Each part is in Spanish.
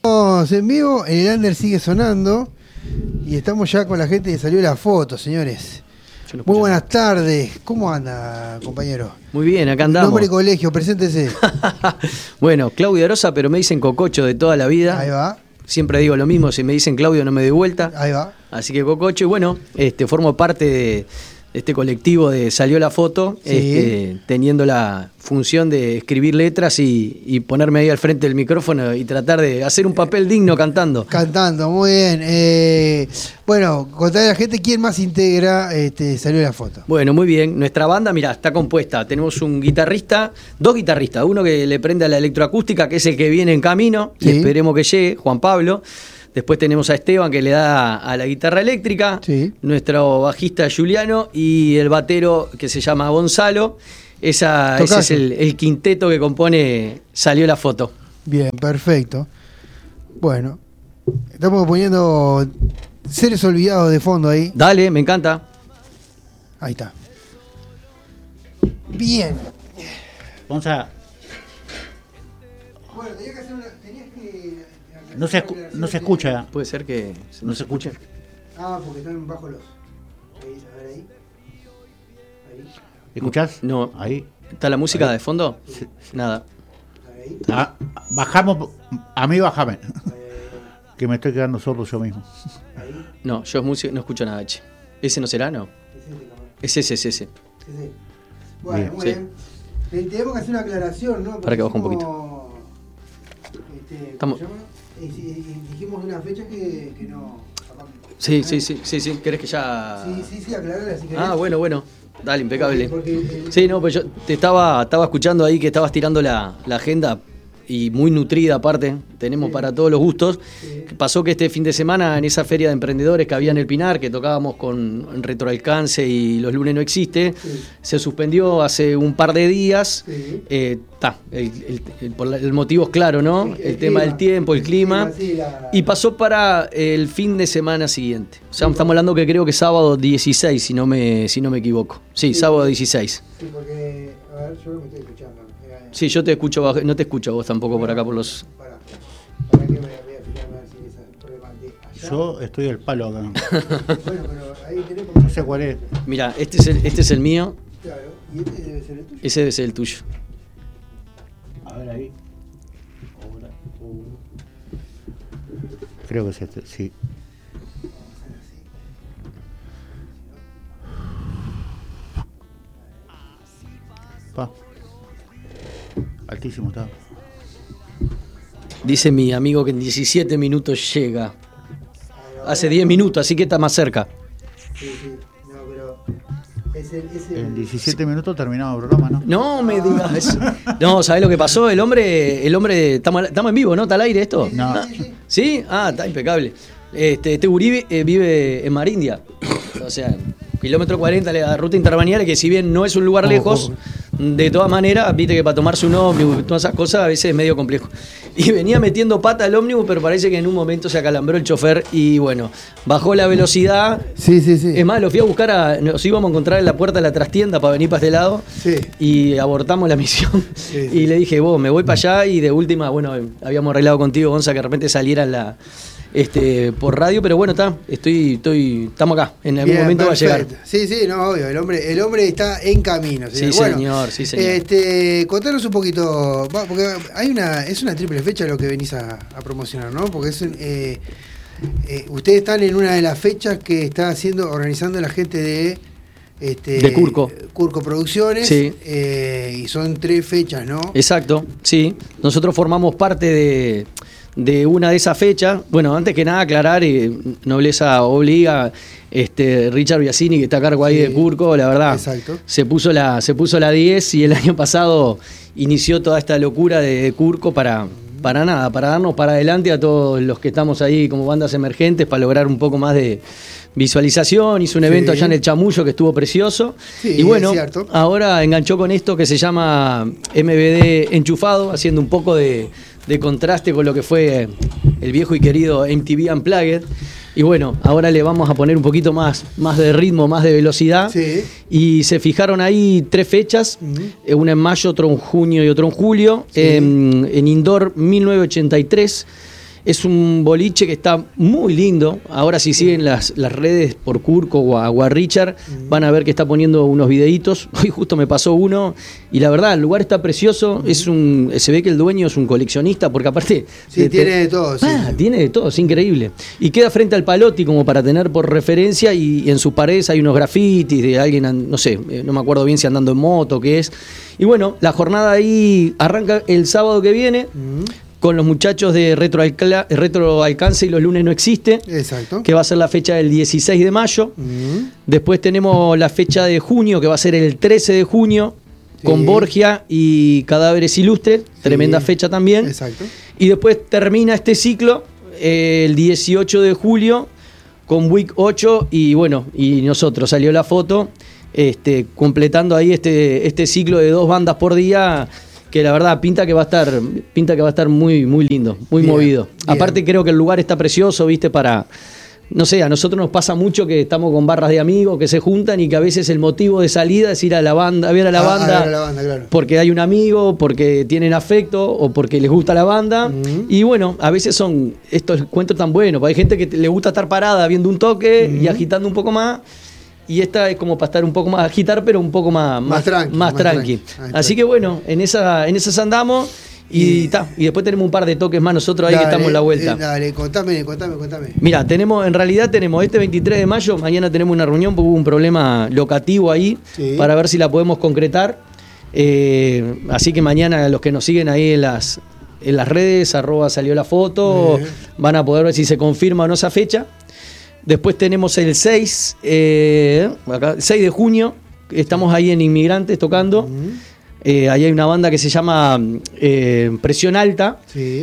Estamos en vivo, el under sigue sonando y estamos ya con la gente que salió la foto, señores. Muy buenas tardes, ¿cómo anda, compañero? Muy bien, acá andamos. Nombre y colegio, preséntese. Bueno, Claudio Arosa, pero me dicen Cococho de toda la vida. Ahí va. Siempre digo lo mismo, si me dicen Claudio no me doy vuelta. Ahí va. Así que Cococho, y bueno, formo parte de este colectivo de Salió la Foto, Sí. teniendo la función de escribir letras y ponerme ahí al frente del micrófono y tratar de hacer un papel digno cantando. Cantando, muy bien. Bueno, contale a la gente quién más integra Salió la Foto. Bueno, muy bien. Nuestra banda, mirá, está compuesta. Tenemos un guitarrista, dos guitarristas. Uno que le prende a la electroacústica, que es el que viene en camino, Sí. y esperemos que llegue, Juan Pablo. Después tenemos a Esteban, que le da a la guitarra eléctrica. Sí. Nuestro bajista Juliano y el batero, que se llama Gonzalo. Ese es el quinteto que compone Salió la Foto. Bien, perfecto. Bueno, estamos poniendo Seres Olvidados de fondo ahí. Dale, me encanta. Ahí está. Bien. Vamos a... Bueno, tenías que hacer No se escucha. Puede ser que No se escucha. Ah, porque están bajo los. Ahí, a ver ahí. Ahí. ¿Escuchás? No. Ahí. ¿Está la música Ahí. de fondo? Sí. Nada. Ahí. Ah, bajamos. A mí bajame. Ahí. Que me estoy quedando sordo yo mismo. Ahí. No, yo música no escucho nada, che. ¿Ese no será, no? Es ese. Ese. Bueno, Bien, muy sí. bien. Tenemos que hacer una aclaración, ¿no? Para que baje un Porque poquito. ¿cómo se llama? Dijimos una fecha que no. Sí. ¿Querés que ya...? Sí, aclararla si querés. Ah, bueno. Dale, impecable. Porque Sí, no, pues yo te estaba escuchando ahí que estabas tirando la agenda y muy nutrida aparte, tenemos Sí. para todos los gustos. Sí. Pasó que este fin de semana en esa feria de emprendedores que había en el Pinar, que tocábamos con Retroalcance y Los Lunes No Existe, Sí. se suspendió hace un par de días. Sí. El motivo es claro, ¿no? El tema del tiempo, el clima. Sí, Y pasó para el fin de semana siguiente. O sea, estamos hablando que creo que sábado 16, si no me equivoco. Sí, sábado 16. Sí, porque. A ver, yo no me estoy escuchando. Sí, yo te escucho, no te escucho a vos tampoco por acá por los... Para que voy a fijarme a ver si es el problema de allá. Yo estoy al palo acá. Bueno, pero ahí tenemos. No sé cuál es. Mira, este es el mío, Claro, y este debe ser el tuyo. ese debe ser el tuyo. A ver ahí. Creo que es este, sí. Pa. Altísimo está. Dice mi amigo que en 17 minutos llega. Hace 10 minutos, así que está más cerca. Sí, no, pero. Es el. En 17 minutos terminamos el programa, ¿no? No me digas eso. No, ¿sabés lo que pasó? El hombre, estamos en vivo, ¿no? ¿Está al aire esto? No. ¿Sí? Ah, está impecable. Este gurí vive en Marindia. O sea, kilómetro 40 de la ruta interbalnearia, que si bien no es un lugar lejos, de todas maneras, viste que para tomarse un ómnibus, todas esas cosas, a veces es medio complejo. Y venía metiendo pata al ómnibus, pero parece que en un momento se acalambró el chofer y bueno, bajó la velocidad. Sí. Es más, lo fui a buscar, nos íbamos a encontrar en la puerta de la trastienda para venir para este lado. Sí. Y abortamos la misión. Sí. Y le dije, vos, me voy para allá. Y de última, bueno, habíamos arreglado contigo, Gonza, que de repente saliera por radio. Pero bueno, estamos acá. En algún momento perfecto. va a llegar. Sí, no, obvio. El hombre está en camino. Sí, señor, sí, señor. Contanos un poquito, porque es una triple fecha lo que venís a promocionar, ¿no? Porque ustedes están en una de las fechas que está organizando la gente de Curco. Curco Producciones. Sí. Y son 3 fechas, ¿no? Exacto, sí. Nosotros formamos parte de una de esas fechas. Bueno, antes que nada aclarar, nobleza obliga, Richard Biasini, que está a cargo ahí de Curco, la verdad, Exacto. se puso la 10 y el año pasado inició toda esta locura de Curco para darnos para adelante a todos los que estamos ahí como bandas emergentes para lograr un poco más de visualización. Hizo un evento allá en el Chamullo que estuvo precioso. Sí, y bueno, es cierto. ahora enganchó con esto que se llama MBD Enchufado, haciendo un poco de contraste con lo que fue el viejo y querido MTV Unplugged. Y bueno, ahora le vamos a poner un poquito más de ritmo, más de velocidad. Sí. Y se fijaron ahí 3 fechas, una en mayo, otra en junio y otra en julio, Sí. en Indoor 1983 Es un boliche que está muy lindo. Ahora si siguen las redes por Curco o a Richard, van a ver que está poniendo unos videitos. Hoy justo me pasó uno y la verdad, el lugar está precioso. Se ve que el dueño es un coleccionista porque aparte... Sí, tiene de todo. Tiene de todo, es increíble. Y queda frente al Palotti como para tener por referencia y en sus paredes hay unos grafitis de alguien, no sé, no me acuerdo bien si andando en moto, qué es. Y bueno, la jornada ahí arranca el sábado que viene. Con los muchachos de Retro Alcance y Los Lunes No Existe. Exacto. Que va a ser la fecha del 16 de mayo. Después tenemos la fecha de junio, que va a ser el 13 de junio, con Borgia y Cadáveres Ilustres. Tremenda fecha también. Exacto. Y después termina este ciclo el 18 de julio con Week 8. Y bueno, y nosotros salió la foto completando ahí este ciclo de 2 bandas por día. Que la verdad pinta que va a estar muy, muy lindo, muy movido. Aparte creo que el lugar está precioso, viste, para, no sé, a nosotros nos pasa mucho que estamos con barras de amigos que se juntan y que a veces el motivo de salida es ir a la banda, a ver a la banda, claro. Porque hay un amigo, porque tienen afecto o porque les gusta la banda. Y bueno, a veces son estos cuentos tan buenos, porque hay gente que le gusta estar parada viendo un toque y agitando un poco más. Y esta es como para estar un poco más agitar, pero un poco más tranqui. Así que bueno, en esas andamos y después tenemos un par de toques más nosotros ahí que estamos en la vuelta. Dale, contame. Mira, en realidad tenemos este 23 de mayo, mañana tenemos una reunión porque hubo un problema locativo ahí para ver si la podemos concretar. Así que mañana los que nos siguen ahí en las redes, @salió la foto, van a poder ver si se confirma o no esa fecha. Después tenemos el 6 de junio, estamos ahí en Inmigrantes tocando. Ahí hay una banda que se llama Presión Alta,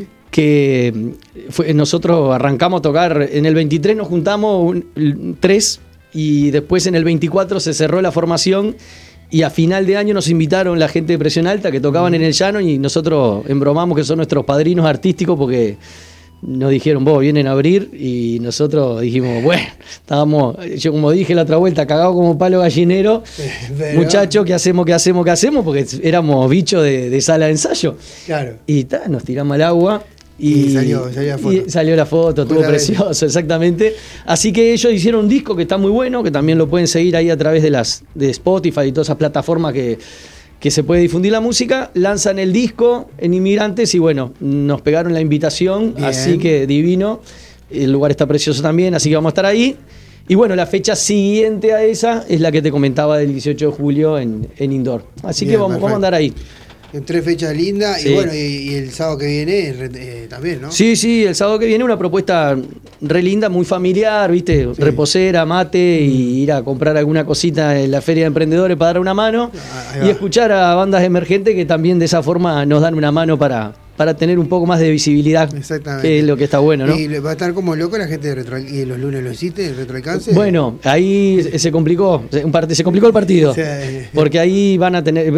que nosotros arrancamos a tocar, en el 23 nos juntamos 3 y después en el 24 se cerró la formación y a final de año nos invitaron la gente de Presión Alta que tocaban en el llano y nosotros embromamos que son nuestros padrinos artísticos porque... Nos dijeron, vos vienen a abrir y nosotros dijimos, bueno, yo como dije la otra vuelta, cagado como palo gallinero, muchachos, ¿qué hacemos? Porque éramos bichos de sala de ensayo. Claro. Y nos tiramos al agua y salió la foto, estuvo precioso, exactamente. Así que ellos hicieron un disco que está muy bueno, que también lo pueden seguir ahí a través de Spotify y todas esas plataformas que se puede difundir la música, lanzan el disco en Inmigrantes y bueno, nos pegaron la invitación, así que divino, el lugar está precioso también, así que vamos a estar ahí. Y bueno, la fecha siguiente a esa es la que te comentaba del 18 de julio en Indoor. Así que vamos a andar ahí. En 3 fechas lindas y bueno, y el sábado que viene también, ¿no? Sí, el sábado que viene una propuesta re linda, muy familiar, ¿viste? Reposera, mate y ir a comprar alguna cosita en la Feria de Emprendedores para dar una mano y escuchar a bandas emergentes que también de esa forma nos dan una mano para tener un poco más de visibilidad, que es lo que está bueno, ¿no? Y va a estar como loco la gente de y Los Lunes Lo Hiciste, el Retro Alcance. Bueno, ahí se complicó el partido, porque ahí van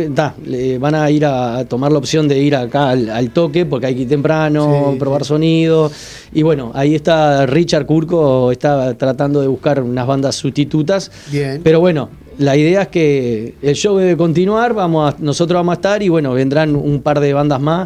a ir a tomar la opción de ir acá al toque, porque hay que ir temprano, probar sonido, y bueno, ahí está Richard Curco, está tratando de buscar unas bandas sustitutas, pero bueno, la idea es que el show debe continuar, nosotros vamos a estar y bueno, vendrán un par de bandas más.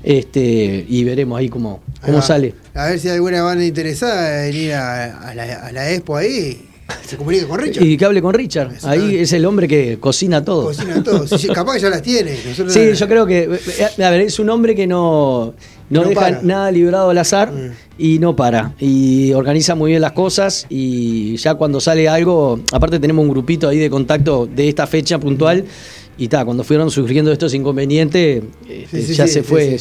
Y veremos ahí cómo sale. A ver si hay alguna banda interesada en ir a la expo ahí. Se comunica con Richard. Y que hable con Richard. Ahí es el hombre que cocina todo. Sí, capaz que ya las tiene. Sí, yo creo que. A ver, es un hombre que no deja nada librado al azar y no para. Y organiza muy bien las cosas. Y ya cuando sale algo. Aparte, tenemos un grupito ahí de contacto de esta fecha puntual. Y cuando fueron surgiendo estos inconvenientes, se fue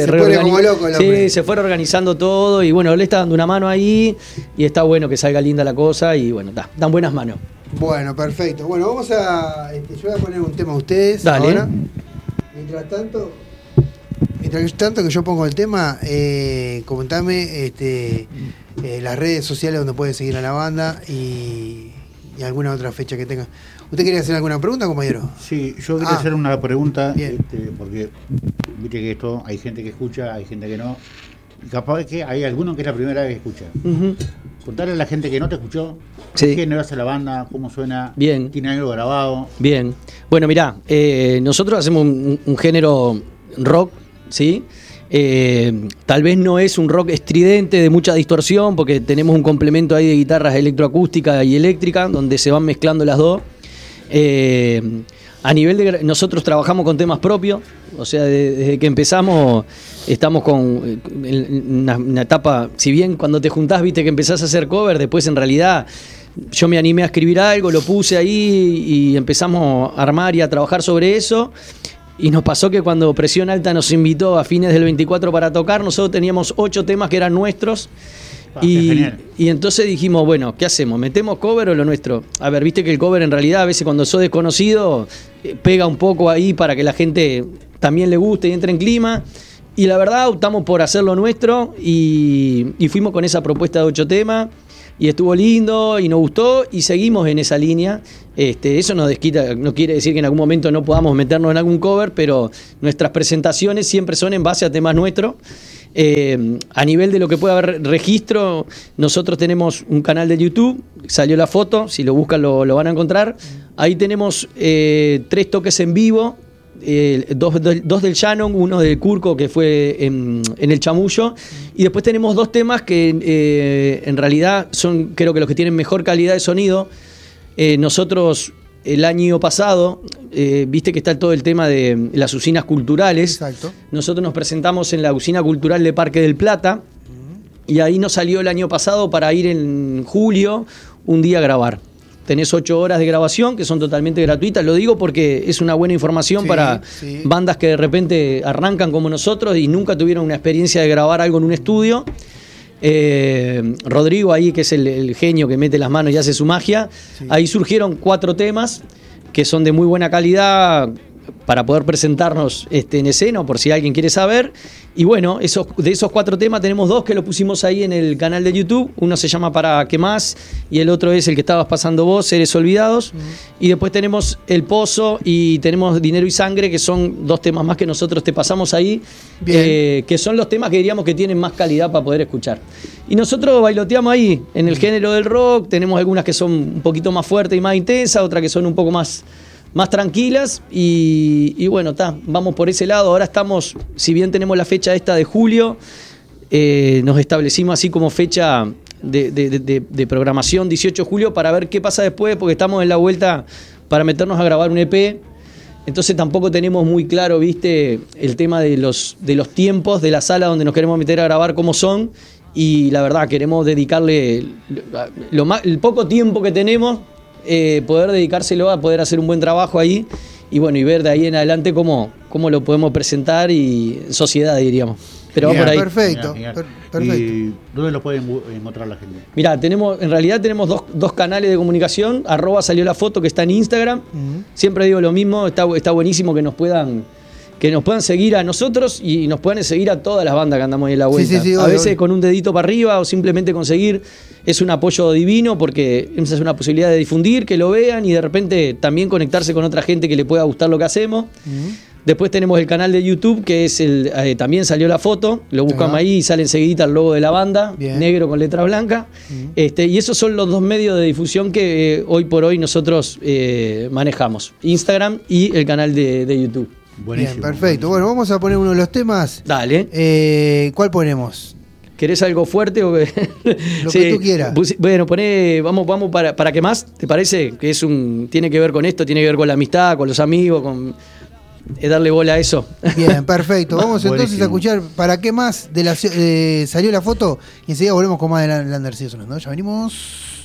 se fue reorganizando todo y bueno, él está dando una mano ahí y está bueno que salga linda la cosa y bueno, dan buenas manos. Bueno, perfecto. Bueno, vamos a... yo voy a poner un tema a ustedes. Dale. Ahora. Mientras tanto que yo pongo el tema, comentame las redes sociales donde pueden seguir a la banda y alguna otra fecha que tenga. ¿Usted quería hacer alguna pregunta, compañero? Sí, yo quería hacer una pregunta, porque viste que esto hay gente que escucha, hay gente que no. Y capaz que hay alguno que es la primera vez que escucha. Contarle a la gente que no te escuchó, ¿qué género hace la banda? ¿Cómo suena? Bien. ¿Tiene algo grabado? Bien. Bueno, mirá, nosotros hacemos un género rock, ¿sí? Tal vez no es un rock estridente de mucha distorsión, porque tenemos un complemento ahí de guitarras electroacústica y eléctrica, donde se van mezclando las dos. A nivel de... Nosotros trabajamos con temas propios, o sea, desde que empezamos estamos con una etapa, si bien cuando te juntás, viste que empezás a hacer cover, después en realidad yo me animé a escribir algo, lo puse ahí y empezamos a armar y a trabajar sobre eso. Y nos pasó que cuando Presión Alta nos invitó a fines del 24 para tocar, nosotros teníamos 8 temas que eran nuestros. Y entonces dijimos, bueno, ¿qué hacemos? ¿Metemos cover o lo nuestro? A ver, viste que el cover en realidad a veces cuando sos desconocido pega un poco ahí para que la gente también le guste y entre en clima. Y la verdad optamos por hacer lo nuestro y fuimos con esa propuesta de 8 temas. Y estuvo lindo y nos gustó y seguimos en esa línea. Eso no quiere decir que en algún momento no podamos meternos en algún cover, pero nuestras presentaciones siempre son en base a temas nuestros. A nivel de lo que puede haber registro, nosotros tenemos un canal de YouTube, salió la foto, si lo buscan lo van a encontrar. Ahí tenemos 3 toques en vivo. 2 del Shannon, uno del Curco que fue en el Chamullo, y después tenemos 2 temas que en realidad son, creo que los que tienen mejor calidad de sonido. Nosotros el año pasado, viste que está todo el tema de las usinas culturales. Exacto. Nosotros nos presentamos en la usina cultural de Parque del Plata, y ahí nos salió el año pasado para ir en julio un día a grabar. Tenés 8 horas de grabación que son totalmente gratuitas. Lo digo porque es una buena información para bandas que de repente arrancan como nosotros y nunca tuvieron una experiencia de grabar algo en un estudio. Rodrigo ahí, que es el genio que mete las manos y hace su magia. Ahí surgieron 4 temas que son de muy buena calidad para poder presentarnos en escena, por si alguien quiere saber. Y bueno, de esos 4 temas tenemos 2 que lo pusimos ahí en el canal de YouTube. Uno se llama Para Qué Más y el otro es el que estabas pasando vos, Seres Olvidados. Y después tenemos El Pozo y tenemos Dinero y Sangre, que son 2 temas más que nosotros te pasamos ahí, que son los temas que diríamos que tienen más calidad para poder escuchar. Y nosotros bailoteamos ahí en el género del rock. Tenemos algunas que son un poquito más fuertes y más intensas, otras que son un poco más tranquilas y bueno, vamos por ese lado. Ahora estamos, si bien tenemos la fecha esta de julio, nos establecimos así como fecha de programación 18 de julio para ver qué pasa después, porque estamos en la vuelta para meternos a grabar un EP. Entonces tampoco tenemos muy claro, viste, el tema de los tiempos de la sala donde nos queremos meter a grabar cómo son, y la verdad queremos dedicarle el poco tiempo que tenemos, poder dedicárselo a poder hacer un buen trabajo ahí y bueno, y ver de ahí en adelante cómo lo podemos presentar y en sociedad, diríamos. Pero bien, va por ahí. Perfecto. Perfecto. ¿Y dónde lo pueden encontrar la gente? Mirá, en realidad tenemos dos canales de comunicación. @ salió la foto, que está en Instagram. Siempre digo lo mismo, está buenísimo que nos puedan seguir a nosotros y nos puedan seguir a todas las bandas que andamos ahí en la vuelta. Sí, a veces con un dedito para arriba o simplemente conseguir, es un apoyo divino porque esa es una posibilidad de difundir, que lo vean y de repente también conectarse con otra gente que le pueda gustar lo que hacemos. Después tenemos el canal de YouTube, que es también salió la foto, lo buscan ahí y sale enseguidita el logo de la banda, negro con letra blanca. Y esos son los 2 medios de difusión que hoy por hoy nosotros manejamos, Instagram y el canal de YouTube. Buenísimo. Bien, perfecto. Bueno, vamos a poner uno de los temas. Dale. ¿Cuál ponemos? ¿Querés algo fuerte o Lo que tú quieras. Bueno, vamos para qué más, ¿te parece? Que tiene que ver con esto, tiene que ver con la amistad, con los amigos, con darle bola a eso. Bien, perfecto. Vamos entonces a escuchar ¿Para qué más? Salió la foto y enseguida volvemos con más de Lander Sigue Sonando. Ya venimos.